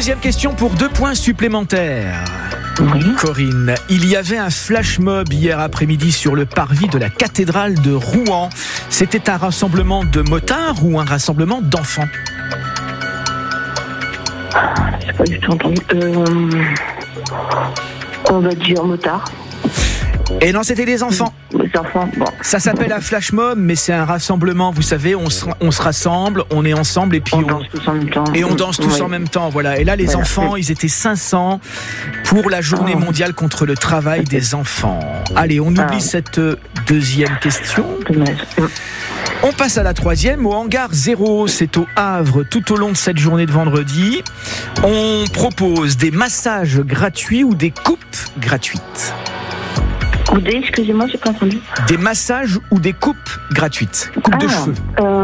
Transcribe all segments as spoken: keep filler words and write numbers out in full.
Deuxième question pour deux points supplémentaires. Oui. Corinne, il y avait un flash mob hier après-midi sur le parvis de la cathédrale de Rouen. C'était un rassemblement de motards ou un rassemblement d'enfants? J'ai pas du tout entendu. Euh, on va dire motard. Et non, c'était des enfants. Les enfants, bon. Ça s'appelle un flash mob, mais c'est un rassemblement, vous savez, on se, on se rassemble, on est ensemble et puis On on, danse tous en même temps. et on danse tous Oui. en même temps, voilà. Et là, les Voilà. enfants, ils étaient cinq cents pour la journée Oh. mondiale contre le travail des enfants. Allez, on oublie Ah. cette deuxième question. Dommage. On passe à la troisième, au hangar zéro, c'est au Havre, tout au long de cette journée de vendredi. On propose des massages gratuits ou des coupes gratuites. Ou des, excusez-moi, j'ai pas entendu. Des massages ou des coupes gratuites. Coupe de Ah, cheveux. Euh,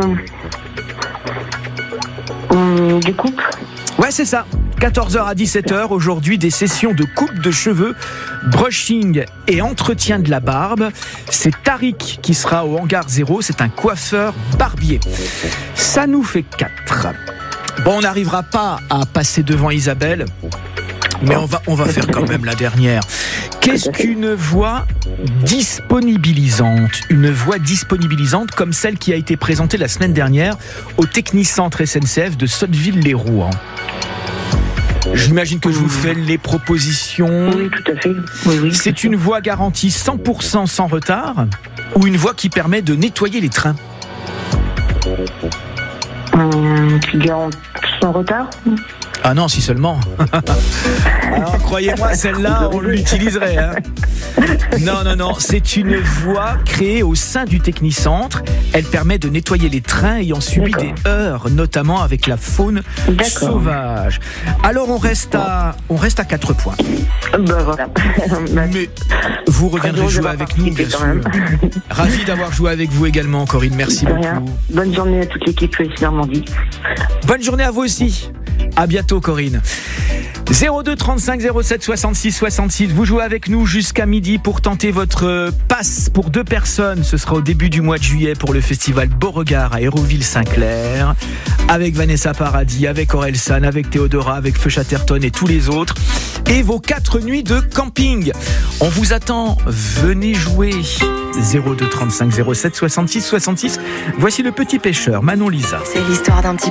hum, des coupes. Ouais, c'est ça. quatorze heures à dix-sept heures, aujourd'hui, des sessions de coupe de cheveux, brushing et entretien de la barbe. C'est Tariq qui sera au hangar zéro, c'est un coiffeur barbier. Ça nous fait quatre. Bon, on n'arrivera pas à passer devant Isabelle, mais on va, on va faire quand même la dernière. Qu'est-ce qu'une voix disponibilisante? Une voix disponibilisante comme celle qui a été présentée la semaine dernière au Technicentre S N C F de Sotteville-les-Rouen. J'imagine que je vous fais les propositions. Oui, tout à fait. Oui, oui. C'est une voix garantie cent pour cent sans retard ou une voix qui permet de nettoyer les trains? Hum, qui garantit sans retard. Ah non, si seulement. Alors, croyez-moi, celle-là, on l'utiliserait. Hein. Non, non, non. C'est une voie créée au sein du Technicentre. Elle permet de nettoyer les trains ayant subi D'accord. des heurts, notamment avec la faune D'accord. sauvage. Alors, on reste à, on reste à quatre points. Ben voilà. Ben, Mais vous reviendrez drôle jouer d'avoir avec nous, bien participé sûr. quand même. Ravi d'avoir joué avec vous également, Corinne. Merci de rien. beaucoup. Bonne journée à toute l'équipe ici Normandie. Bonne journée à vous aussi. À bientôt, Corinne. zéro deux trente-cinq zéro sept soixante-six soixante-six. Vous jouez avec nous jusqu'à midi pour tenter votre passe pour deux personnes. Ce sera au début du mois de juillet pour le festival Beauregard à Hérouville-Saint-Clair. Avec Vanessa Paradis, avec Orelsan, avec Théodora, avec Feu Chatterton et tous les autres. Et vos quatre nuits de camping. On vous attend. Venez jouer. zéro deux trente-cinq zéro sept soixante-six soixante-six. Voici le petit pêcheur, Manon Lisa. C'est l'histoire d'un petit